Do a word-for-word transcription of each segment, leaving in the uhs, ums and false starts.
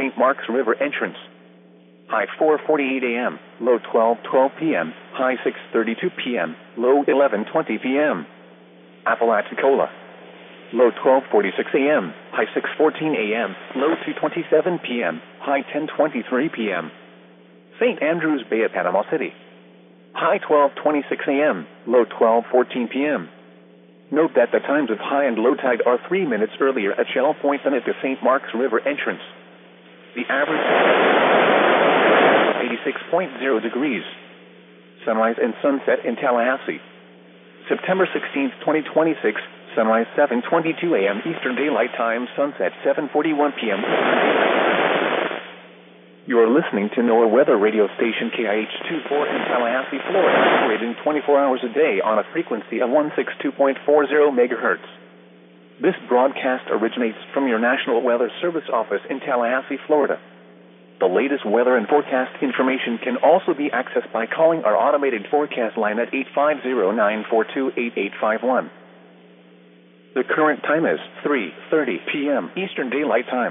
Saint Marks River entrance. High four forty-eight a m, low twelve twelve p m, high six thirty-two p m, low eleven twenty p m Apalachicola. Low twelve forty-six a m, high six fourteen a m, low two twenty-seven p m, high ten twenty-three p m Saint Andrews Bay at Panama City. High twelve twenty-six a m, low twelve fourteen p m Note that the times of high and low tide are three minutes earlier at Shell Point than at the Saint Marks River entrance. The average eighty-six point zero degrees. Sunrise and sunset in Tallahassee. September sixteenth, twenty twenty-six, sunrise seven twenty-two a m Eastern Daylight Time, sunset seven forty-one p m You are listening to NOAA weather radio station K I H twenty-four in Tallahassee, Florida, operating twenty-four hours a day on a frequency of one sixty-two point four zero megahertz. This broadcast originates from your National Weather Service office in Tallahassee, Florida. The latest weather and forecast information can also be accessed by calling our automated forecast line at eight five zero, nine four two, eight eight five one. The current time is three thirty p m Eastern Daylight Time.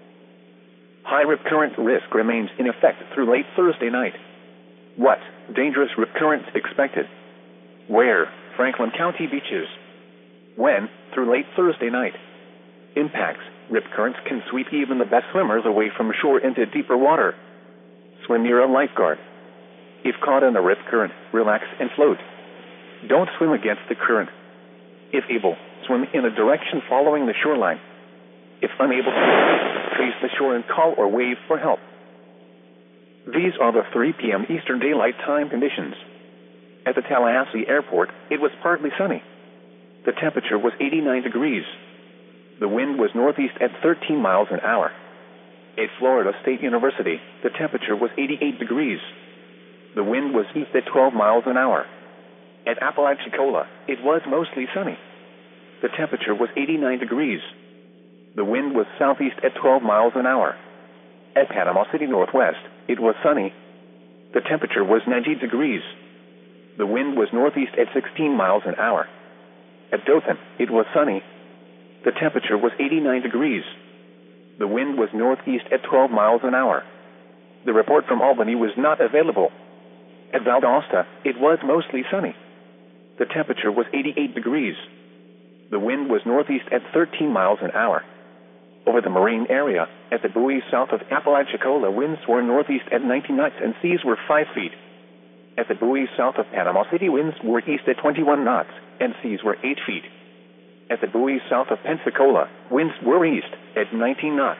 High rip current risk remains in effect through late Thursday night. What? Dangerous rip currents expected. Where? Franklin County beaches. When? Through late Thursday night. Impacts. Rip currents can sweep even the best swimmers away from shore into deeper water. Swim near a lifeguard. If caught in a rip current, relax and float. Don't swim against the current. If able, swim in a direction following the shoreline. If unable to, face the shore and call or wave for help. These are the three p m Eastern Daylight Time conditions. At the Tallahassee Airport, it was partly sunny. The temperature was eighty-nine degrees. The wind was northeast at thirteen miles an hour. At Florida State University, the temperature was eighty-eight degrees. The wind was east at twelve miles an hour. At Apalachicola, it was mostly sunny. The temperature was eighty-nine degrees. The wind was southeast at twelve miles an hour. At Panama City Northwest, it was sunny. The temperature was ninety degrees. The wind was northeast at sixteen miles an hour. At Dothan, it was sunny. The temperature was eighty-nine degrees. The wind was northeast at twelve miles an hour. The report from Albany was not available. At Valdosta, it was mostly sunny. The temperature was eighty-eight degrees. The wind was northeast at thirteen miles an hour. Over the marine area, at the buoys south of Apalachicola, winds were northeast at ninety knots and seas were five feet. At the buoys south of Panama City, winds were east at twenty-one knots and seas were eight feet. At the buoys south of Pensacola, winds were east at nineteen knots.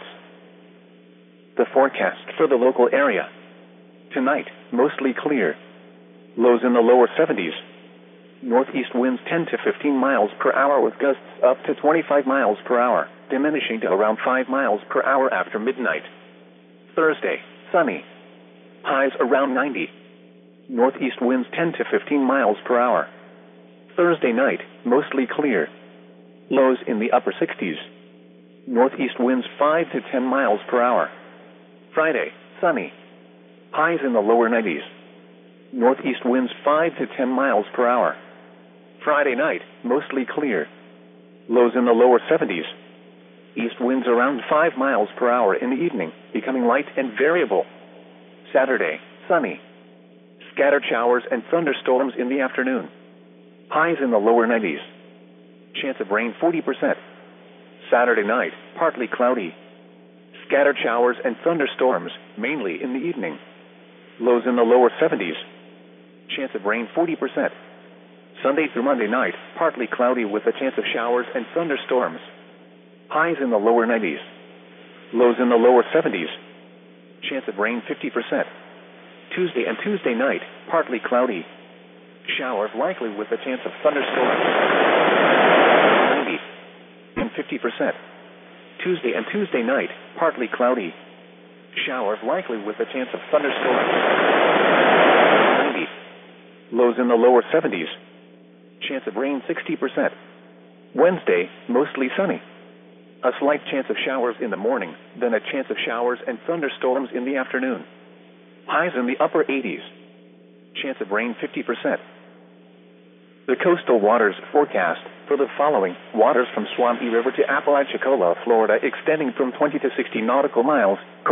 The forecast for the local area. Tonight, mostly clear. Lows in the lower seventies. Northeast winds ten to fifteen miles per hour with gusts up to twenty-five miles per hour, diminishing to around five miles per hour after midnight. Thursday, sunny. Highs around ninety. Northeast winds ten to fifteen miles per hour. Thursday night, mostly clear. Lows in the upper sixties. Northeast winds five to ten miles per hour. Friday, sunny. Highs in the lower nineties. Northeast winds five to ten miles per hour. Friday night, mostly clear. Lows in the lower seventies. East winds around five miles per hour in the evening, becoming light and variable. Saturday, sunny. Scattered showers and thunderstorms in the afternoon. Highs in the lower nineties. Chance of rain forty percent. Saturday night, partly cloudy. Scattered showers and thunderstorms, mainly in the evening. Lows in the lower seventies. Chance of rain forty percent. Sunday through Monday night, partly cloudy with a chance of showers and thunderstorms. Highs in the lower nineties. Lows in the lower seventies. Chance of rain fifty percent. Tuesday and Tuesday night, partly cloudy. Showers likely with a chance of thunderstorms. ninety and fifty percent. Tuesday and Tuesday night, partly cloudy. Showers likely with a chance of thunderstorms. ninety. Lows in the lower seventies. Chance of rain sixty percent. Wednesday, mostly sunny. A slight chance of showers in the morning, then a chance of showers and thunderstorms in the afternoon. Highs in the upper eighties. Chance of rain fifty percent. The coastal waters forecast for the following: waters from Swampy River to Apalachicola, Florida, extending from twenty to sixty nautical miles.